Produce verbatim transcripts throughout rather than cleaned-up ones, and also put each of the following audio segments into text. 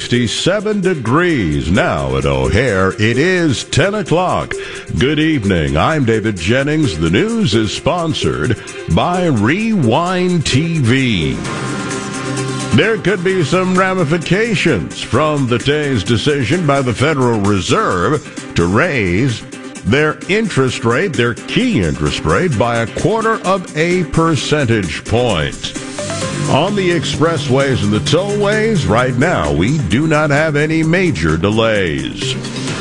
sixty-seven degrees now at O'Hare. It is ten o'clock. Good evening. I'm David Jennings. The news is sponsored by Rewind T V. There could be some ramifications from the day's decision by the Federal Reserve to raise their interest rate, their key interest rate, by a quarter of a percentage point. On the expressways and the tollways, right now, we do not have any major delays.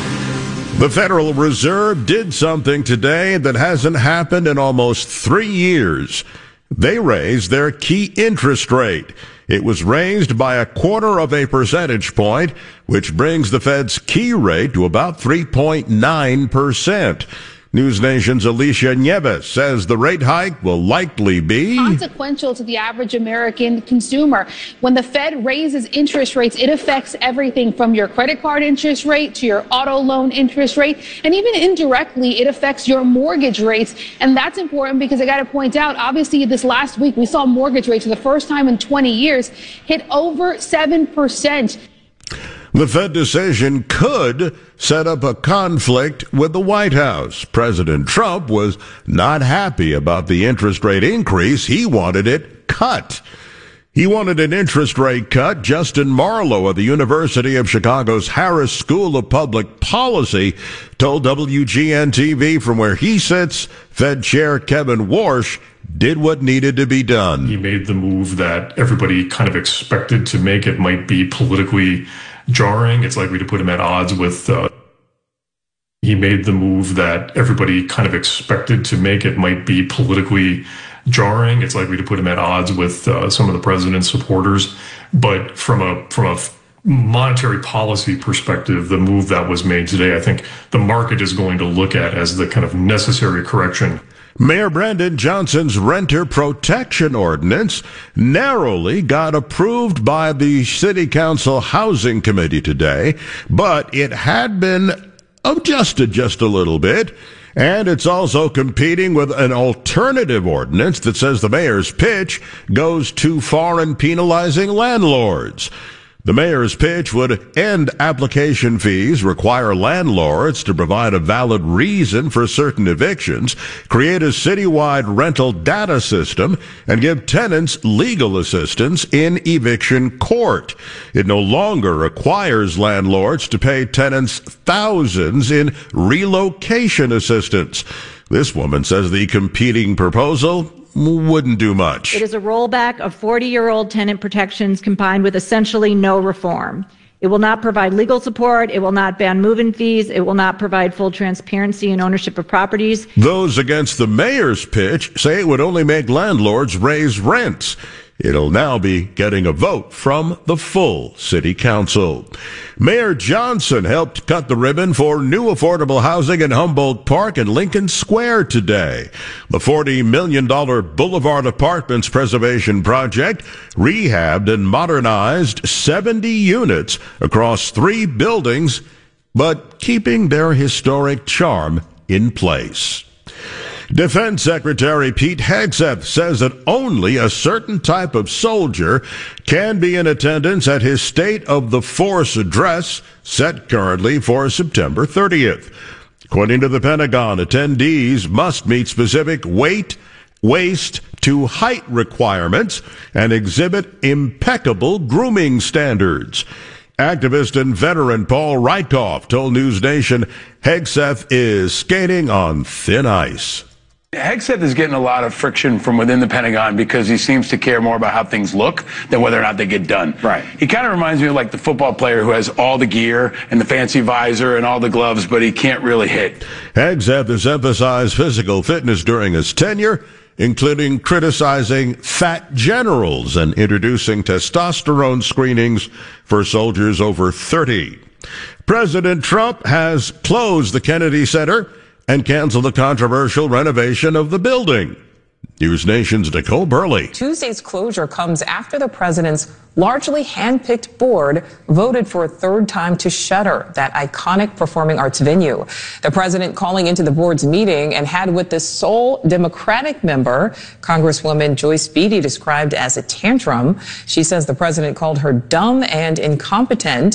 The Federal Reserve did something today that hasn't happened in almost three years. They raised their key interest rate. It was raised by a quarter of a percentage point, which brings the Fed's key rate to about three point nine percent. News Nation's Alicia Nieves says the rate hike will likely be consequential to the average American consumer. When the Fed raises interest rates, it affects everything from your credit card interest rate to your auto loan interest rate, and even indirectly, it affects your mortgage rates. And that's important because I got to point out, obviously, this last week we saw mortgage rates for the first time in twenty years hit over seven percent. The Fed decision could set up a conflict with the White House. President Trump was not happy about the interest rate increase. He wanted it cut. He wanted an interest rate cut. Justin Marlowe of the University of Chicago's Harris School of Public Policy told W G N T V from where he sits, Fed Chair Kevin Warsh did what needed to be done. He made the move that everybody kind of expected to make. It might be politically jarring. It's likely to put him at odds with, uh, he made the move that everybody kind of expected to make. It might be politically jarring. It's likely to put him at odds with uh, some of the president's supporters. But from a, from a monetary policy perspective, the move that was made today, I think the market is going to look at as the kind of necessary correction. Mayor Brandon Johnson's renter protection ordinance narrowly got approved by the City Council Housing Committee today, but it had been adjusted just a little bit, and it's also competing with an alternative ordinance that says the mayor's pitch goes too far in penalizing landlords. The mayor's pitch would end application fees, require landlords to provide a valid reason for certain evictions, create a citywide rental data system, and give tenants legal assistance in eviction court. It no longer requires landlords to pay tenants thousands in relocation assistance. This woman says the competing proposal wouldn't do much. It is a rollback of forty-year-old tenant protections combined with essentially no reform. It will not provide legal support. It will not ban move-in fees. It will not provide full transparency in ownership of properties. Those against the mayor's pitch say it would only make landlords raise rents. It'll now be getting a vote from the full city council. Mayor Johnson helped cut the ribbon for new affordable housing in Humboldt Park and Lincoln Square today. The forty million dollars Boulevard Apartments Preservation Project rehabbed and modernized seventy units across three buildings, but keeping their historic charm in place. Defense Secretary Pete Hegseth says that only a certain type of soldier can be in attendance at his State of the Force address set currently for September thirtieth. According to the Pentagon, attendees must meet specific weight, waist to height requirements and exhibit impeccable grooming standards. Activist and veteran Paul Rykoff told News Nation Hegseth is skating on thin ice. Hegseth is getting a lot of friction from within the Pentagon because he seems to care more about how things look than whether or not they get done. Right. He kind of reminds me of like the football player who has all the gear and the fancy visor and all the gloves, but he can't really hit. Hegseth has emphasized physical fitness during his tenure, including criticizing fat generals and introducing testosterone screenings for soldiers over thirty. President Trump has closed the Kennedy Center and canceled the controversial renovation of the building. News Nation's Nicole Burley. Tuesday's closure comes after the president's largely handpicked board voted for a third time to shutter that iconic performing arts venue. The president calling into the board's meeting and had with the sole Democratic member, Congresswoman Joyce Beatty, described as a tantrum. She says the president called her dumb and incompetent